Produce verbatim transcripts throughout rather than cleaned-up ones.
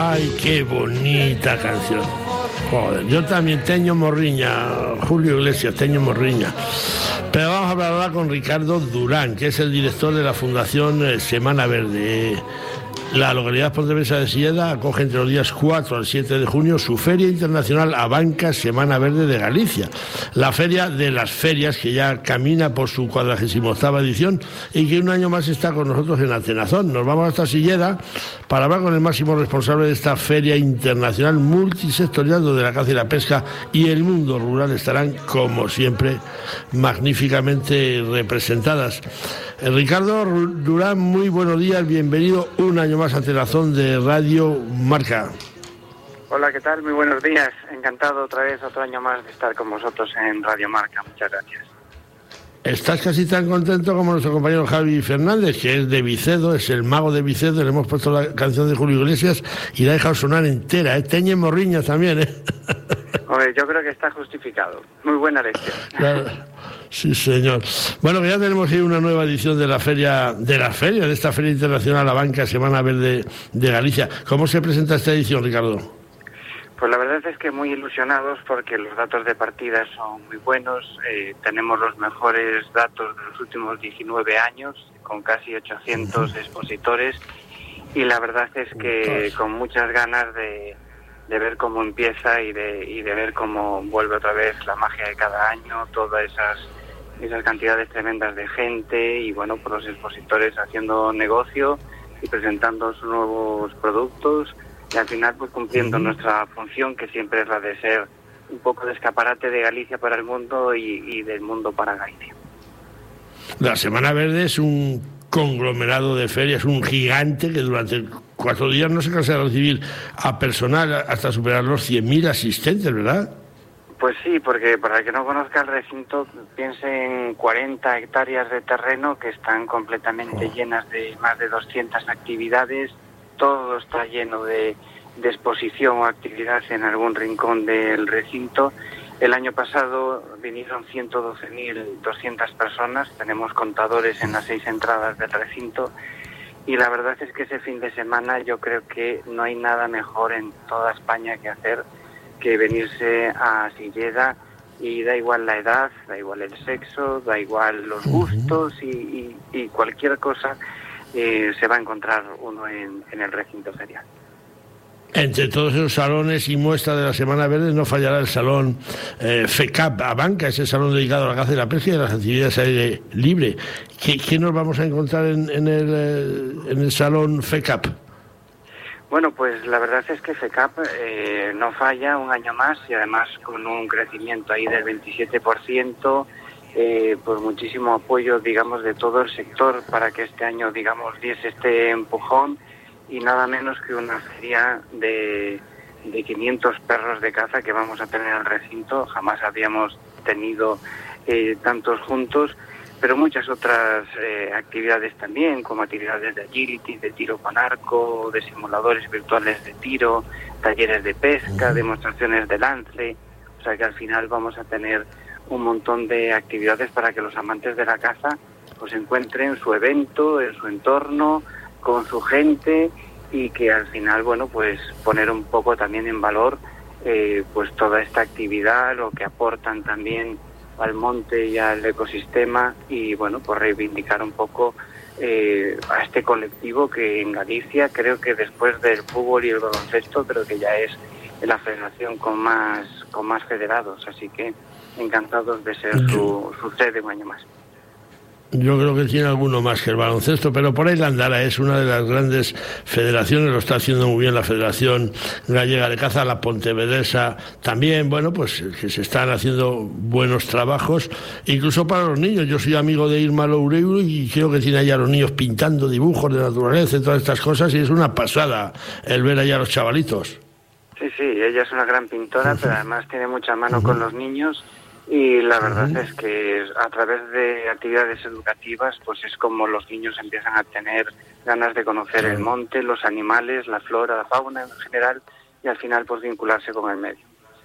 Ay, qué bonita canción. Joder, yo también teño morriña, Julio Iglesias, teño morriña. Pero vamos a hablar ahora con Ricardo Durán, que es el director de la Fundación Semana Verde. La localidad pontevedresa de Silleda acoge entre los días cuatro al siete de junio su Feria Internacional Abanca Semana Verde de Galicia, la feria de las ferias que ya camina por su cuadragésima octava edición y que un año más está con nosotros en Atenazón. Nos vamos hasta Silleda para hablar con el máximo responsable de esta Feria Internacional multisectorial, donde la caza y la pesca y el mundo rural estarán, como siempre, magníficamente representadas. Ricardo Durán, muy buenos días, bienvenido un año más a Atenazón de Radio Marca. Hola, ¿qué tal? Muy buenos días, encantado otra vez, otro año más de estar con vosotros en Radio Marca, muchas gracias. Estás casi tan contento como nuestro compañero Javi Fernández, que es de Vicedo, es el mago de Vicedo, le hemos puesto la canción de Julio Iglesias y la ha dejado sonar entera, ¿eh? Teñe morriña también, ¿eh? Hombre, yo creo que está justificado, muy buena lección. Claro. Sí, señor. Bueno, que ya tenemos ahí una nueva edición de la feria, de la feria, de esta Feria Internacional Abanca Semana Verde de Galicia. ¿Cómo se presenta esta edición, Ricardo? Pues la verdad es que muy ilusionados porque los datos de partida son muy buenos, eh, tenemos los mejores datos de los últimos diecinueve años, con casi ochocientos expositores, y la verdad es que con muchas ganas de, de ver cómo empieza y de, y de ver cómo vuelve otra vez la magia de cada año, todas esas esas cantidades tremendas de gente y bueno, por los expositores haciendo negocio y presentando sus nuevos productos y al final pues cumpliendo uh-huh. nuestra función, que siempre es la de ser un poco de escaparate de Galicia para el mundo y, y del mundo para Galicia. La Semana Verde es un conglomerado de ferias, un gigante que durante cuatro días no se cansa de recibir a personal hasta superar los cien mil asistentes, ¿verdad? Pues sí, porque para el que no conozca el recinto, piense en cuarenta hectáreas de terreno que están completamente oh. llenas de más de doscientas actividades, todo está lleno de, de exposición o actividad en algún rincón del recinto. El año pasado vinieron ciento doce mil doscientas personas, tenemos contadores en las seis entradas del recinto y la verdad es que ese fin de semana yo creo que no hay nada mejor en toda España que hacer que venirse a Silleda, y da igual la edad, da igual el sexo, da igual los gustos y, y, y cualquier cosa eh, se va a encontrar uno en, en el recinto ferial. Entre todos esos salones y muestras de la Semana Verde no fallará el salón eh, FECAP Abanca, ese salón dedicado a la caza y la pesca y a las actividades al aire libre. ¿Qué, qué nos vamos a encontrar en, en, el, eh, en el salón FECAP? Bueno, pues la verdad es que FECAP eh, no falla un año más y además con un crecimiento ahí del veintisiete por ciento, eh, por muchísimo apoyo, digamos, de todo el sector para que este año, digamos, diese este empujón y nada menos que una feria de, de quinientos perros de caza que vamos a tener en el recinto. Jamás habíamos tenido eh, tantos juntos, pero muchas otras eh, actividades también, como actividades de agility, de tiro con arco, de simuladores virtuales de tiro, talleres de pesca, demostraciones de lance. O sea que al final vamos a tener un montón de actividades para que los amantes de la caza pues encuentren su evento, en su entorno, con su gente, y que al final, bueno, pues poner un poco también en valor eh, pues toda esta actividad, lo que aportan también al monte y al ecosistema, y bueno, pues reivindicar un poco eh, a este colectivo que en Galicia creo que después del fútbol y el baloncesto creo que ya es la federación con más con más federados, así que encantados de ser su, su sede un año más. Yo creo que tiene alguno más que el baloncesto, pero por ahí la andará, es una de las grandes federaciones, lo está haciendo muy bien la Federación Gallega de Caza, la pontevedresa también, bueno, pues que se están haciendo buenos trabajos, incluso para los niños. Yo soy amigo de Irma Loureiro y creo que tiene allá a los niños pintando dibujos de naturaleza y todas estas cosas, y es una pasada el ver allá a los chavalitos. Sí, sí, ella es una gran pintora, pero además tiene mucha mano uh-huh. con los niños. Y la verdad uh-huh. es que a través de actividades educativas pues es como los niños empiezan a tener ganas de conocer uh-huh. el monte, los animales, la flora, la fauna en general, y al final pues vincularse con el medio.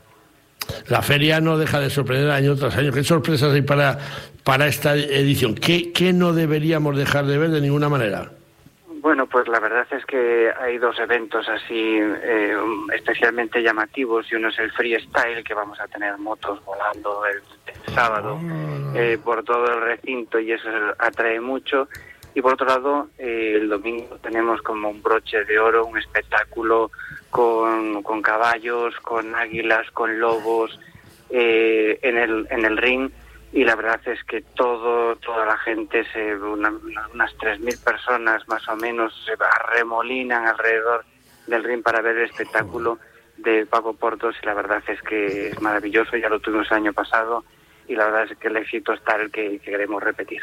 La feria no deja de sorprender año tras año. ¿Qué sorpresas hay para, para esta edición? ¿Qué, qué no deberíamos dejar de ver de ninguna manera? Bueno, Pues la verdad es que hay dos eventos así eh, especialmente llamativos, y uno es el freestyle, que vamos a tener motos volando el, el sábado eh, por todo el recinto, y eso atrae mucho. Y por otro lado, eh, el domingo tenemos como un broche de oro, un espectáculo con, con caballos, con águilas, con lobos eh, en el en el ring. Y la verdad es que todo toda la gente, se una, unas tres mil personas más o menos, se arremolinan alrededor del ring para ver el espectáculo de Paco Portos, y la verdad es que es maravilloso. Ya lo tuvimos el año pasado y la verdad es que el éxito es tal que, que queremos repetir.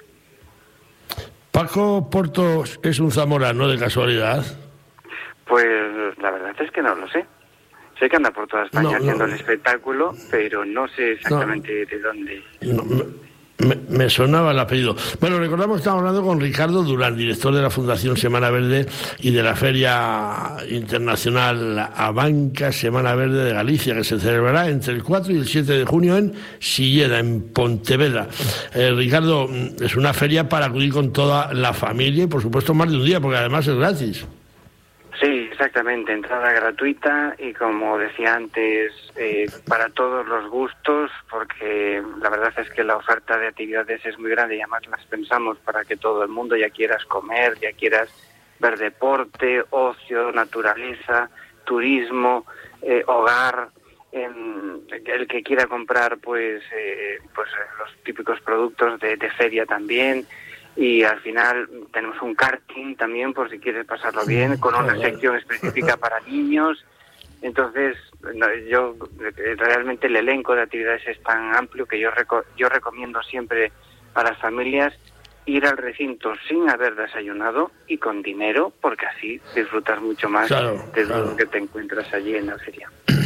¿Paco Portos es un zamorano de casualidad? Pues la verdad es que no lo sé. Sé que anda por toda España no, haciendo no. el espectáculo, pero no sé exactamente no. de dónde. No, me, me sonaba el apellido. Bueno, recordamos que estamos hablando con Ricardo Durán, director de la Fundación Semana Verde y de la Feria Internacional Abanca Semana Verde de Galicia, que se celebrará entre el cuatro y el siete de junio en Silleda, en Pontevedra. Eh, Ricardo, es una feria para acudir con toda la familia y, por supuesto, más de un día, porque además es gratis. Sí, exactamente, entrada gratuita y, como decía antes, eh, para todos los gustos, porque la verdad es que la oferta de actividades es muy grande y además las pensamos para que todo el mundo, ya quieras comer, ya quieras ver deporte, ocio, naturaleza, turismo, eh, hogar, eh, el que quiera comprar pues, eh, pues los típicos productos de, de feria también. Y al final tenemos un karting también, por si quieres pasarlo bien, con una sección específica para niños. Entonces, yo realmente el elenco de actividades es tan amplio que yo reco- yo recomiendo siempre a las familias ir al recinto sin haber desayunado y con dinero, porque así disfrutas mucho más claro, de claro. lo que te encuentras allí en la feria.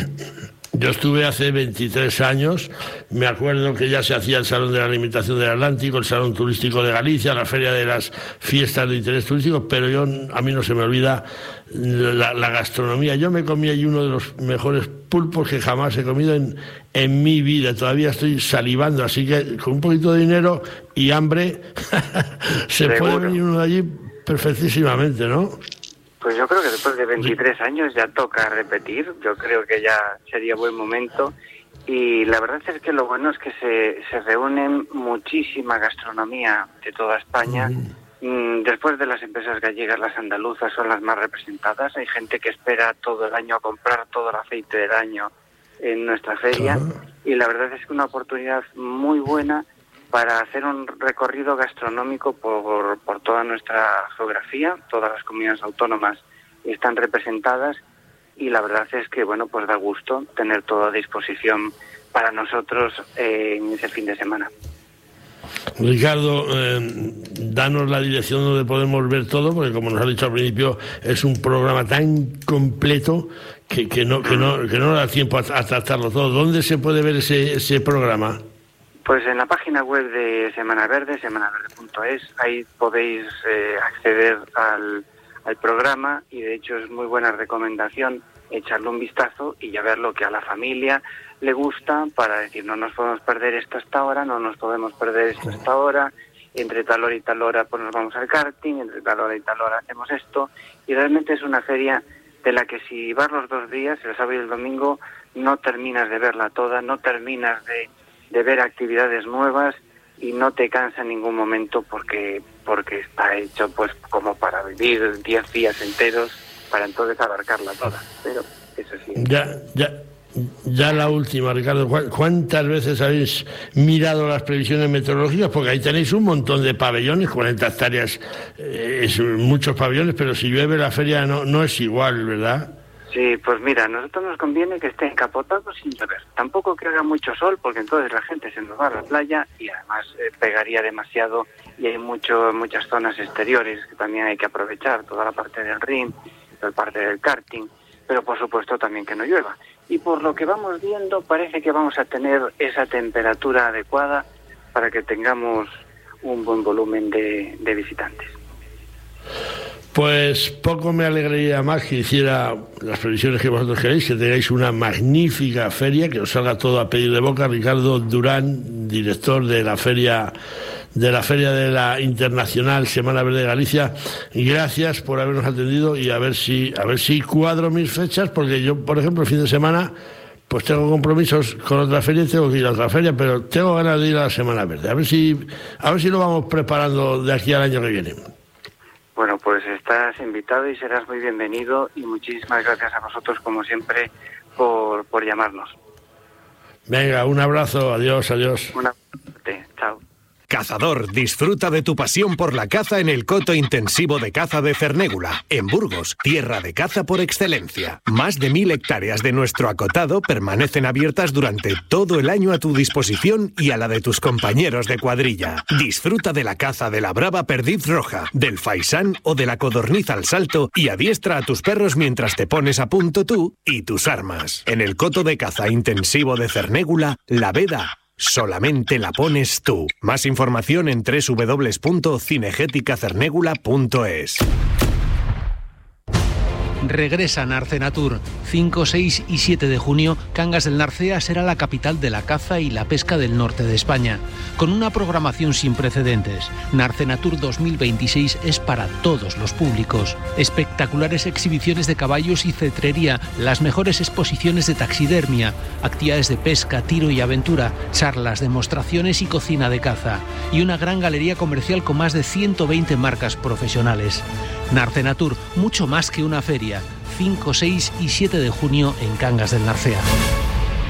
Yo estuve hace veintitrés años, me acuerdo que ya se hacía el Salón de la Alimentación del Atlántico, el Salón Turístico de Galicia, la Feria de las Fiestas de Interés Turístico, pero yo a mí no se me olvida la, la gastronomía. Yo me comí allí uno de los mejores pulpos que jamás he comido en, en mi vida. Todavía estoy salivando, así que con un poquito de dinero y hambre se Seguro. Puede venir uno de allí perfectísimamente, ¿no? Pues yo creo que después de veintitrés años ya toca repetir. Yo creo que ya sería buen momento. Y la verdad es que lo bueno es que se, se reúnen muchísima gastronomía de toda España. Mm. Después de las empresas gallegas, las andaluzas son las más representadas. Hay gente que espera todo el año a comprar todo el aceite del año en nuestra feria. Uh-huh. Y la verdad es que una oportunidad muy buena para hacer un recorrido gastronómico por, por toda nuestra geografía. Todas las comunidades autónomas están representadas y la verdad es que, bueno, pues da gusto tener todo a disposición para nosotros eh, en ese fin de semana. Ricardo, eh, danos la dirección donde podemos ver todo, porque como nos ha dicho al principio, es un programa tan completo que, que, no, que, no, que no da tiempo a, a tratarlo todo. ¿Dónde se puede ver ese, ese programa? Pues en la página web de Semana Verde, semana verde punto es, ahí podéis eh, acceder al, al programa y de hecho es muy buena recomendación echarle un vistazo y ya ver lo que a la familia le gusta para decir no nos podemos perder esto hasta ahora, no nos podemos perder esto hasta ahora, entre tal hora y tal hora pues nos vamos al karting, entre tal hora y tal hora hacemos esto, y realmente es una feria de la que si vas los dos días, el sábado y el domingo, no terminas de verla toda, no terminas de de ver actividades nuevas y no te cansa en ningún momento porque porque está hecho pues como para vivir diez días enteros para entonces abarcarla toda. Pero eso sí. Ya, ya, ya la última, Ricardo. ¿Cuántas veces habéis mirado las previsiones meteorológicas? Porque ahí tenéis un montón de pabellones, cuarenta hectáreas, eh, es muchos pabellones, pero si llueve la feria no, no es igual, ¿verdad? Sí, pues mira, a nosotros nos conviene que esté encapotado sin llover. Tampoco que haga mucho sol, porque entonces la gente se nos va a la playa y además eh, pegaría demasiado y hay mucho, muchas zonas exteriores que también hay que aprovechar, toda la parte del ring, toda la parte del karting, pero por supuesto también que no llueva. Y por lo que vamos viendo parece que vamos a tener esa temperatura adecuada para que tengamos un buen volumen de, de visitantes. Pues poco me alegraría más que hiciera las previsiones que vosotros queréis, que tengáis una magnífica feria, que os salga todo a pedir de boca. Ricardo Durán, director de la Feria de la Feria de la Internacional Semana Verde de Galicia. Gracias por habernos atendido y a ver si a ver si cuadro mis fechas, porque yo, por ejemplo, el fin de semana pues tengo compromisos con otra feria y tengo que ir a otra feria, pero tengo ganas de ir a la Semana Verde. A ver si a ver si lo vamos preparando de aquí al año que viene. Bueno, pues estás invitado y serás muy bienvenido, y muchísimas gracias a vosotros, como siempre, por, por llamarnos. Venga, un abrazo, adiós, adiós. Un abrazo, chao. Cazador, disfruta de tu pasión por la caza en el coto intensivo de caza de Cernégula, en Burgos, tierra de caza por excelencia. Más de mil hectáreas de nuestro acotado permanecen abiertas durante todo el año a tu disposición y a la de tus compañeros de cuadrilla. Disfruta de la caza de la brava perdiz roja, del faisán o de la codorniz al salto y adiestra a tus perros mientras te pones a punto tú y tus armas. En el coto de caza intensivo de Cernégula, la veda solamente la pones tú. Más información en doble u doble u doble u punto cinegética cernégula punto es. Regresa Narcenatur. cinco, seis y siete de junio, Cangas del Narcea será la capital de la caza y la pesca del norte de España. Con una programación sin precedentes, Narcenatur dos mil veintiséis es para todos los públicos. Espectaculares exhibiciones de caballos y cetrería, las mejores exposiciones de taxidermia, actividades de pesca, tiro y aventura, charlas, demostraciones y cocina de caza. Y una gran galería comercial con más de ciento veinte marcas profesionales. Narcenatur, mucho más que una feria. cinco, seis y siete de junio en Cangas del Narcea.